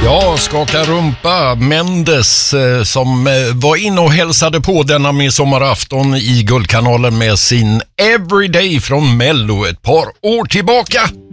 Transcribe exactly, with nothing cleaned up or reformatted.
Ja, skaka rumpa. Mendes eh, som eh, var inne och hälsade på denna midsommarafton i Guldkanalen med sin Everyday från Mello ett par år tillbaka.